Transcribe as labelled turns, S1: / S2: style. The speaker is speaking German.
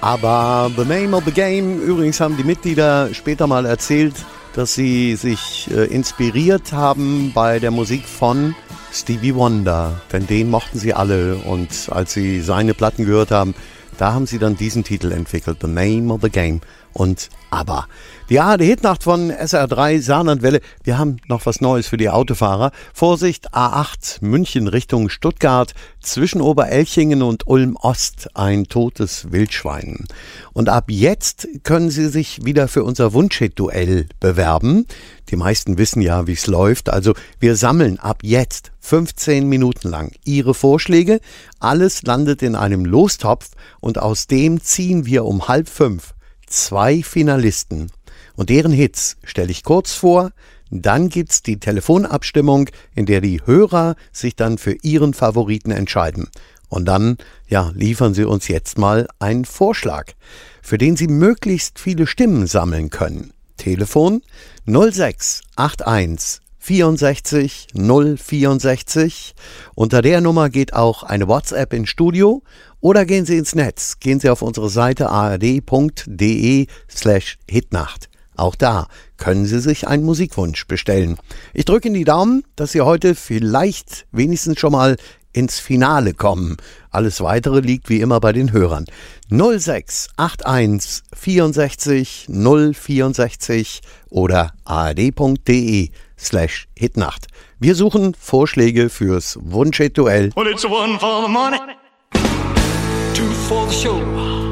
S1: Aber The Name of the Game, übrigens haben die Mitglieder später mal erzählt, dass sie sich inspiriert haben bei der Musik von Stevie Wonder. Denn den mochten sie alle und als sie seine Platten gehört haben, da haben sie dann diesen Titel entwickelt, The Name of the Game und ABBA. Die ARD-Hitnacht von SR3 Saarlandwelle. Wir haben noch was Neues für die Autofahrer. Vorsicht, A8 München Richtung Stuttgart, zwischen Oberelchingen und Ulm-Ost ein totes Wildschwein. Und ab jetzt können Sie sich wieder für unser Wunschhit-Duell bewerben. Die meisten wissen ja, wie es läuft. Also wir sammeln ab jetzt 15 Minuten lang Ihre Vorschläge. Alles landet in einem Lostopf und aus dem ziehen wir um 4:30 2 Finalisten. Und deren Hits stelle ich kurz vor, dann gibt's die Telefonabstimmung, in der die Hörer sich dann für ihren Favoriten entscheiden. Und dann, liefern Sie uns jetzt mal einen Vorschlag, für den Sie möglichst viele Stimmen sammeln können. Telefon 0681 64 064. Unter der Nummer geht auch eine WhatsApp ins Studio oder gehen Sie ins Netz. Gehen Sie auf unsere Seite ard.de/Hitnacht. Auch da können Sie sich einen Musikwunsch bestellen. Ich drücke Ihnen die Daumen, dass Sie heute vielleicht wenigstens schon mal ins Finale kommen. Alles Weitere liegt wie immer bei den Hörern. 0681 64 064 oder ard.de/Hitnacht. Wir suchen Vorschläge fürs Wunschhit-Duell.
S2: Well, it's one for the money, two for the show.